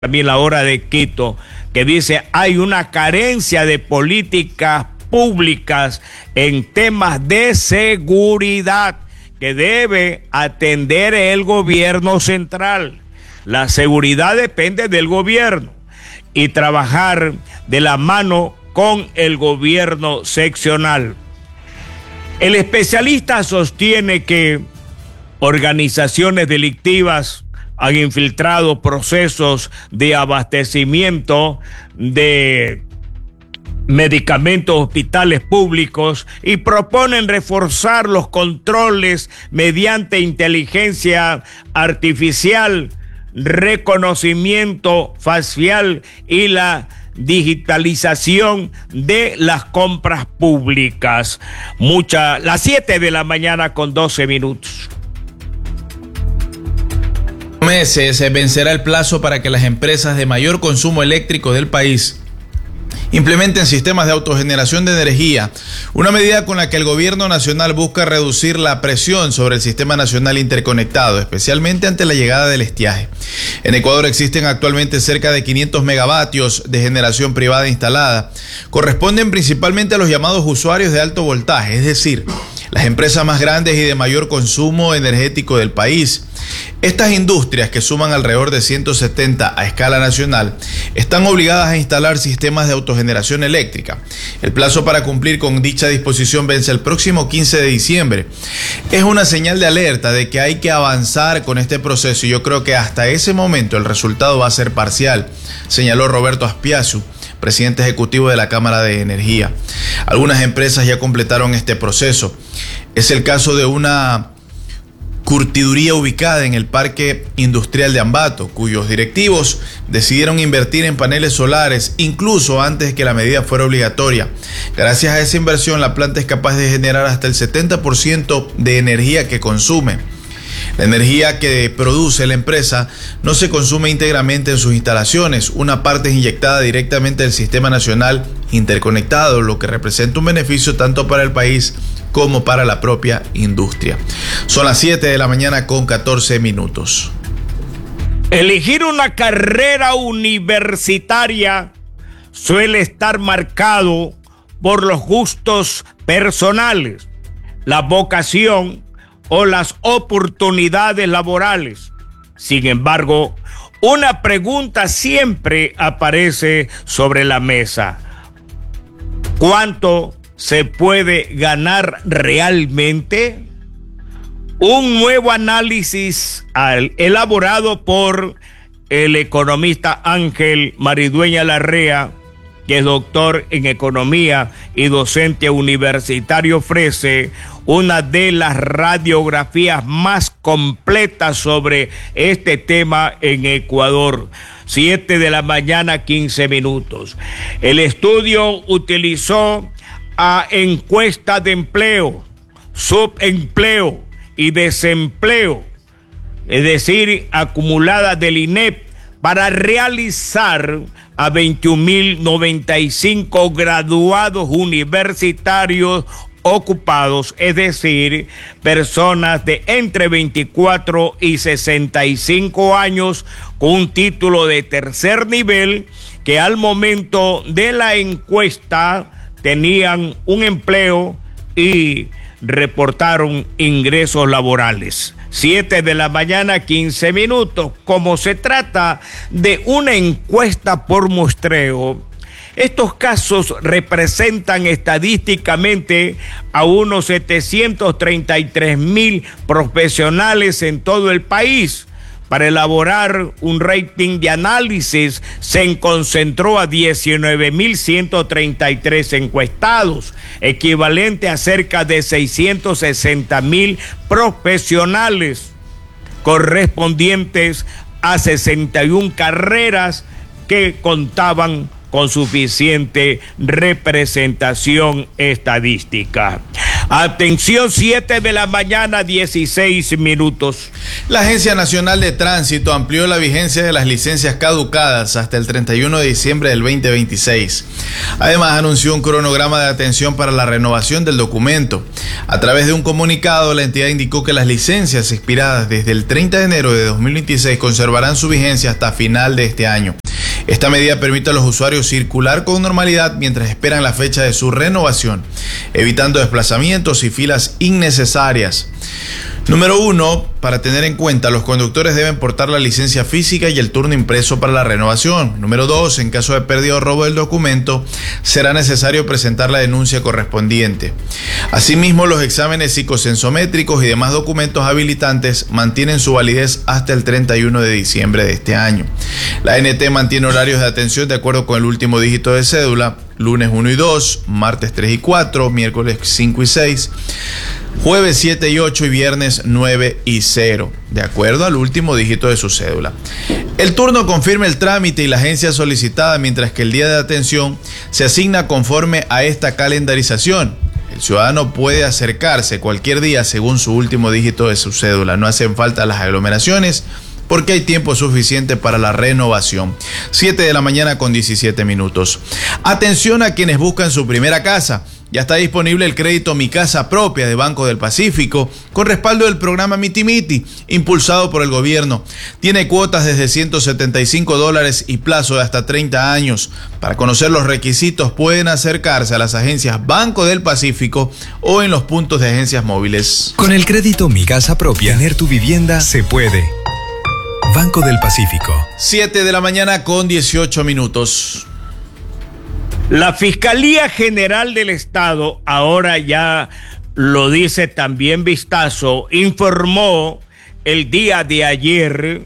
también La Hora de Quito, que dice hay una carencia de políticas públicas en temas de seguridad que debe atender el gobierno central. La seguridad depende del gobierno y trabajar de la mano con el gobierno seccional. El especialista sostiene que organizaciones delictivas han infiltrado procesos de abastecimiento de medicamentos hospitales públicos y proponen reforzar los controles mediante inteligencia artificial, reconocimiento facial y la digitalización de las compras públicas. Las 7 de la mañana con 12 minutos. Meses se vencerá el plazo para que las empresas de mayor consumo eléctrico del país implementen sistemas de autogeneración de energía, una medida con la que el gobierno nacional busca reducir la presión sobre el sistema nacional interconectado, especialmente ante la llegada del estiaje. En Ecuador existen actualmente cerca de 500 megavatios de generación privada instalada. Corresponden principalmente a los llamados usuarios de alto voltaje, es decir, las empresas más grandes y de mayor consumo energético del país. Estas industrias, que suman alrededor de 170 a escala nacional, están obligadas a instalar sistemas de autogeneración eléctrica. El plazo para cumplir con dicha disposición vence el próximo 15 de diciembre. Es una señal de alerta de que hay que avanzar con este proceso y yo creo que hasta ese momento el resultado va a ser parcial, señaló Roberto Aspiazu, presidente ejecutivo de la Cámara de Energía. Algunas empresas ya completaron este proceso. Es el caso de una curtiduría ubicada en el Parque Industrial de Ambato, cuyos directivos decidieron invertir en paneles solares incluso antes de que la medida fuera obligatoria. Gracias a esa inversión, la planta es capaz de generar hasta el 70% de energía que consume. La energía que produce la empresa no se consume íntegramente en sus instalaciones, una parte es inyectada directamente al sistema nacional interconectado, lo que representa un beneficio tanto para el país como para la propia industria. Son las 7 de la mañana con 14 minutos. Elegir una carrera universitaria suele estar marcado por los gustos personales, la vocación o las oportunidades laborales. Sin embargo, una pregunta siempre aparece sobre la mesa: ¿cuánto se puede ganar realmente? Un nuevo análisis elaborado por el economista Ángel Maridueña Larrea, que es doctor en economía y docente universitario, ofrece una de las radiografías más completas sobre este tema en Ecuador. 7 de la mañana, 15 minutos. El estudio utilizó a encuesta de empleo, subempleo y desempleo, es decir, acumulada del INEP, para realizar a 21.095 graduados universitarios ocupados, es decir, personas de entre 24 y 65 años con un título de tercer nivel que al momento de la encuesta tenían un empleo y reportaron ingresos laborales. 7 de la mañana, 15 minutos. Como se trata de una encuesta por muestreo, estos casos representan estadísticamente a unos 733,000 profesionales en todo el país. Para elaborar un rating de análisis se concentró a 19,133 encuestados, equivalente a cerca de 660,000 profesionales, correspondientes a 61 carreras que contaban con suficiente representación estadística. Atención, 7 de la mañana, 16 minutos. La Agencia Nacional de Tránsito amplió la vigencia de las licencias caducadas hasta el 31 de diciembre del 2026. Además, anunció un cronograma de atención para la renovación del documento. A través de un comunicado, la entidad indicó que las licencias expiradas desde el 30 de enero de 2026 conservarán su vigencia hasta final de este año. Esta medida permite a los usuarios circular con normalidad mientras esperan la fecha de su renovación, evitando desplazamientos y filas innecesarias. Número 1. Para tener en cuenta, los conductores deben portar la licencia física y el turno impreso para la renovación. Número 2. En caso de pérdida o robo del documento, será necesario presentar la denuncia correspondiente. Asimismo, los exámenes psicosensométricos y demás documentos habilitantes mantienen su validez hasta el 31 de diciembre de este año. La ANT mantiene horarios de atención de acuerdo con el último dígito de cédula: lunes 1 y 2, martes 3 y 4, miércoles 5 y 6, jueves 7 y 8 y viernes 9 y 0, de acuerdo al último dígito de su cédula. El turno confirma el trámite y la agencia solicitada, mientras que el día de atención se asigna conforme a esta calendarización. El ciudadano puede acercarse cualquier día según su último dígito de su cédula. No hacen falta las aglomeraciones porque hay tiempo suficiente para la renovación. 7 de la mañana con 17 minutos. Atención a quienes buscan su primera casa. Ya está disponible el crédito Mi Casa Propia de Banco del Pacífico, con respaldo del programa Miti Miti, impulsado por el gobierno. Tiene cuotas desde $175 y plazo de hasta 30 años. Para conocer los requisitos pueden acercarse a las agencias Banco del Pacífico o en los puntos de agencias móviles. Con el crédito Mi Casa Propia, tener tu vivienda se puede. Banco del Pacífico. 7 de la mañana con 18 minutos. La Fiscalía General del Estado, ahora ya lo dice también Vistazo, informó el día de ayer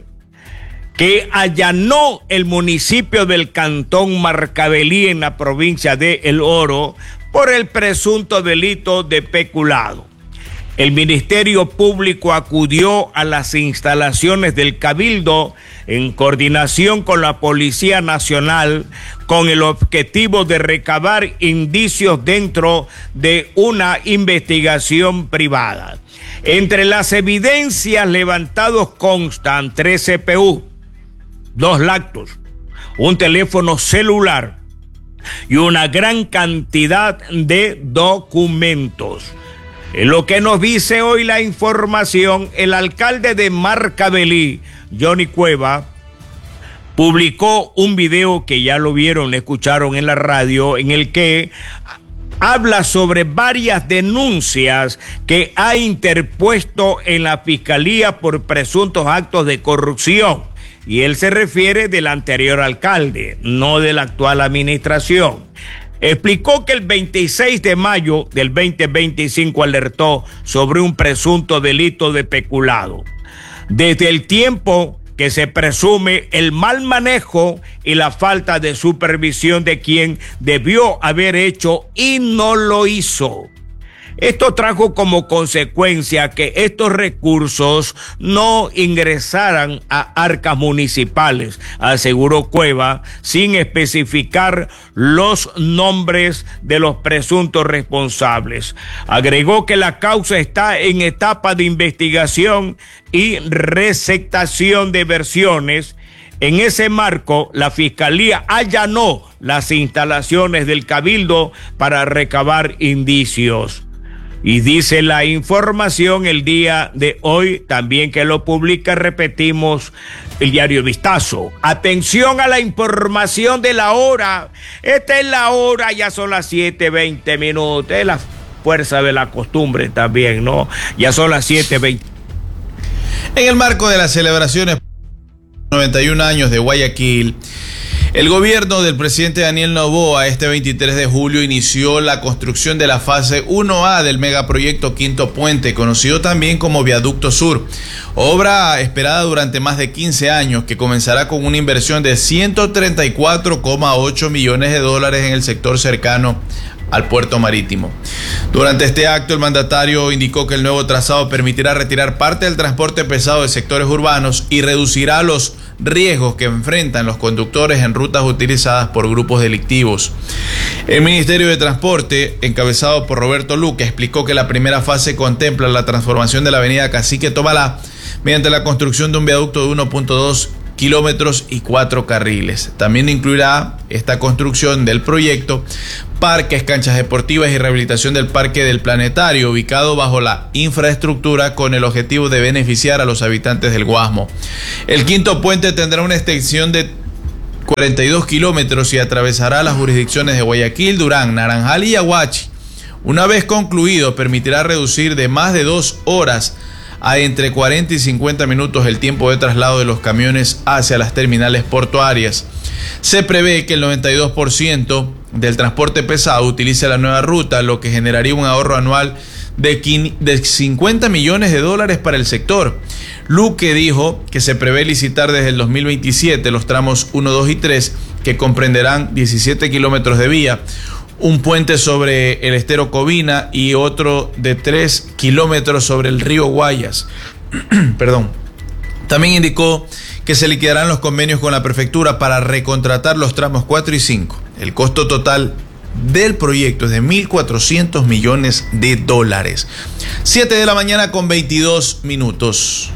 que allanó el municipio del Cantón Marcavelí en la provincia de El Oro por el presunto delito de peculado. El Ministerio Público acudió a las instalaciones del Cabildo en coordinación con la Policía Nacional con el objetivo de recabar indicios dentro de una investigación privada. Entre las evidencias levantadas constan 3 CPU, 2 lactos, un teléfono celular y una gran cantidad de documentos. En lo que nos dice hoy la información, el alcalde de Marcavelí, Johnny Cueva, publicó un video que ya lo vieron, escucharon en la radio, en el que habla sobre varias denuncias que ha interpuesto en la Fiscalía por presuntos actos de corrupción. Y él se refiere del anterior alcalde, no de la actual administración. Explicó que el 26 de mayo del 2025 alertó sobre un presunto delito de peculado. Desde el tiempo que se presume el mal manejo y la falta de supervisión de quien debió haber hecho y no lo hizo. Esto trajo como consecuencia que estos recursos no ingresaran a arcas municipales, aseguró Cueva, sin especificar los nombres de los presuntos responsables. Agregó que la causa está en etapa de investigación y receptación de versiones. En ese marco, la Fiscalía allanó las instalaciones del Cabildo para recabar indicios. Y dice la información el día de hoy, también que lo publica, repetimos, el diario Vistazo. Atención a la información de la hora. Esta es la hora, ya son las 7:20 minutos. Es la fuerza de la costumbre también, ¿no? Ya son las 7:20. En el marco de las celebraciones 91 años de Guayaquil, el gobierno del presidente Daniel Noboa este 23 de julio inició la construcción de la fase 1A del megaproyecto Quinto Puente, conocido también como Viaducto Sur, obra esperada durante más de 15 años que comenzará con una inversión de $134,8 millones en el sector cercano al puerto marítimo. Durante este acto, el mandatario indicó que el nuevo trazado permitirá retirar parte del transporte pesado de sectores urbanos y reducirá los riesgos que enfrentan los conductores en rutas utilizadas por grupos delictivos. El Ministerio de Transporte, encabezado por Roberto Luque, explicó que la primera fase contempla la transformación de la avenida Cacique Tobalá mediante la construcción de un viaducto de 1.2 kilómetros y 4 carriles. También incluirá esta construcción del proyecto parques, canchas deportivas y rehabilitación del Parque del Planetario, ubicado bajo la infraestructura con el objetivo de beneficiar a los habitantes del Guasmo. El quinto puente tendrá una extensión de 42 kilómetros y atravesará las jurisdicciones de Guayaquil, Durán, Naranjal y Yaguachi. Una vez concluido, permitirá reducir de más de 2 horas a entre 40 y 50 minutos el tiempo de traslado de los camiones hacia las terminales portuarias. Se prevé que el 92% del transporte pesado utilice la nueva ruta, lo que generaría un ahorro anual de 50 millones de dólares para el sector. Luque dijo que se prevé licitar desde el 2027 los tramos 1, 2 y 3, que comprenderán 17 kilómetros de vía, un puente sobre el estero Covina y otro de 3 kilómetros sobre el río Guayas. Perdón. También indicó que se liquidarán los convenios con la prefectura para recontratar los tramos 4 y 5. El costo total del proyecto es de 1.400 millones de dólares. 7 de la mañana con 22 minutos.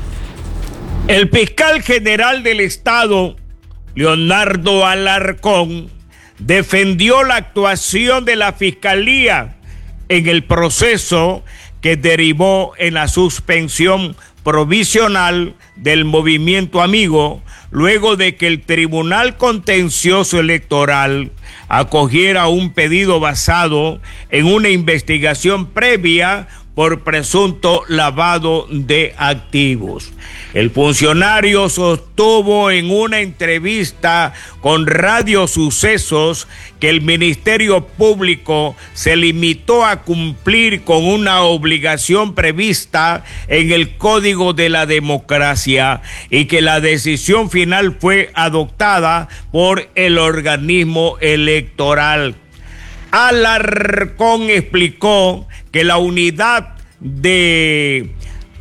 El fiscal general del Estado, Leonardo Alarcón, defendió la actuación de la Fiscalía en el proceso que derivó en la suspensión provisional del Movimiento Amigo, luego de que el Tribunal Contencioso Electoral acogiera un pedido basado en una investigación previa por presunto lavado de activos. El funcionario sostuvo en una entrevista con Radio Sucesos que el Ministerio Público se limitó a cumplir con una obligación prevista en el Código de la Democracia y que la decisión final fue adoptada por el organismo electoral. Alarcón explicó que la unidad de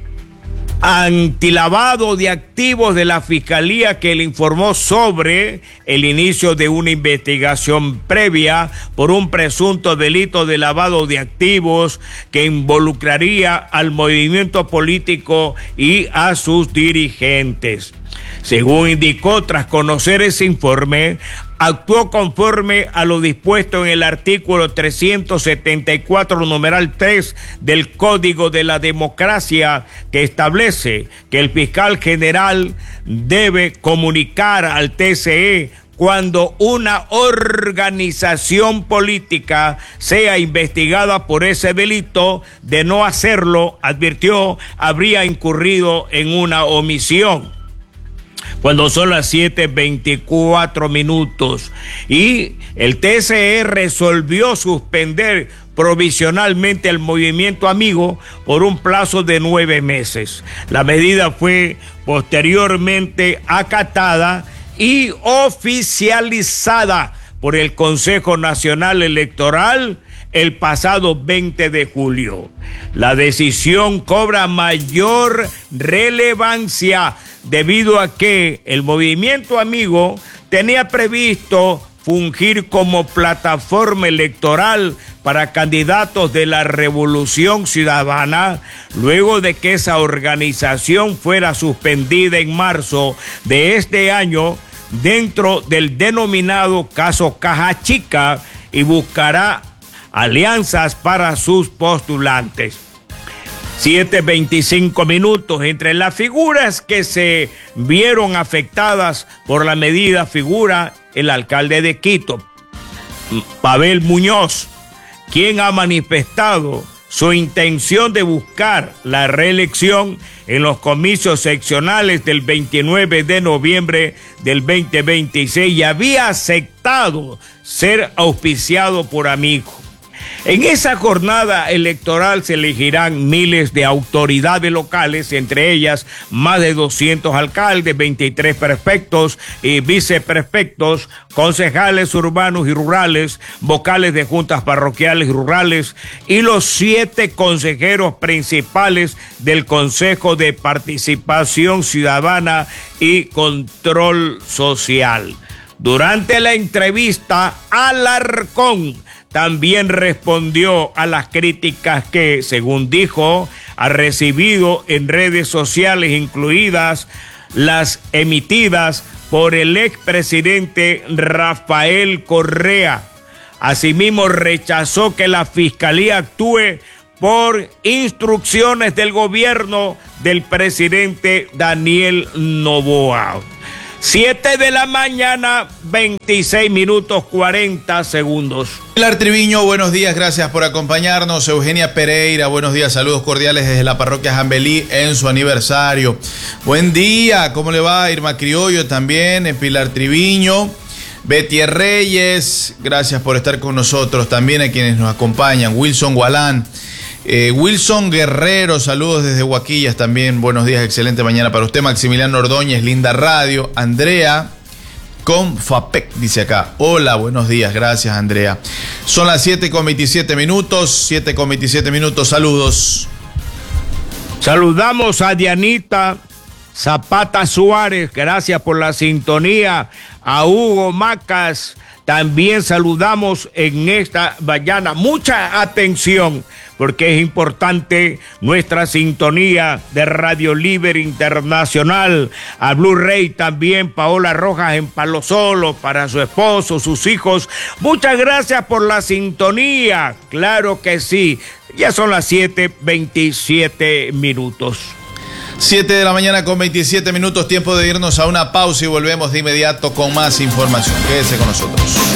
antilavado de activos de la Fiscalía, que le informó sobre el inicio de una investigación previa por un presunto delito de lavado de activos que involucraría al movimiento político y a sus dirigentes. Según indicó, tras conocer ese informe, actuó conforme a lo dispuesto en el artículo 374, numeral 3 del Código de la Democracia, que establece que el fiscal general debe comunicar al TCE cuando una organización política sea investigada por ese delito. De no hacerlo, advirtió, habría incurrido en una omisión. Cuando son las 7:24 minutos y el TCE resolvió suspender provisionalmente el Movimiento Amigo por un plazo de 9 meses. La medida fue posteriormente acatada y oficializada por el Consejo Nacional Electoral el pasado 20 de julio. La decisión cobra mayor relevancia debido a que el Movimiento Amigo tenía previsto fungir como plataforma electoral para candidatos de la Revolución Ciudadana, luego de que esa organización fuera suspendida en marzo de este año dentro del denominado caso Caja Chica, y buscará alianzas para sus postulantes. 7:25 minutos. Entre las figuras que se vieron afectadas por la medida figura el alcalde de Quito, Pavel Muñoz, quien ha manifestado su intención de buscar la reelección en los comicios seccionales del 29 de noviembre del 2026 y había aceptado ser auspiciado por Amigo. En esa jornada electoral se elegirán miles de autoridades locales, entre ellas más de 200 alcaldes, 23 prefectos y viceprefectos, concejales urbanos y rurales, vocales de juntas parroquiales y rurales y los 7 consejeros principales del Consejo de Participación Ciudadana y Control Social. Durante la entrevista, Alarcón también respondió a las críticas que, según dijo, ha recibido en redes sociales, incluidas las emitidas por el expresidente Rafael Correa. Asimismo, rechazó que la Fiscalía actúe por instrucciones del gobierno del presidente Daniel Noboa. 7 de la mañana, 26 minutos 40 segundos. Pilar Triviño, buenos días, gracias por acompañarnos. Eugenia Pereira, buenos días, saludos cordiales desde la parroquia Jambelí en su aniversario. Buen día, ¿cómo le va? Irma Criollo también, Pilar Triviño. Betty Reyes, gracias por estar con nosotros. También a quienes nos acompañan, Wilson Gualán. Wilson Guerrero, saludos desde Huaquillas también, buenos días, excelente mañana para usted. Maximiliano Ordóñez, linda radio. Andrea con FAPEC dice acá, hola, buenos días, gracias Andrea. Son las 7:27 minutos, 7:27 minutos, saludos. Saludamos a Dianita Zapata Suárez, gracias por la sintonía. A Hugo Macas, también saludamos en esta mañana. Mucha atención, porque es importante nuestra sintonía de Radio Libre Internacional. A Blue Ray también, Paola Rojas en Palo Solo, para su esposo, sus hijos. Muchas gracias por la sintonía. Claro que sí. Ya son las 7:27 minutos. 7 de la mañana con 27 minutos, tiempo de irnos a una pausa y volvemos de inmediato con más información. Quédese con nosotros.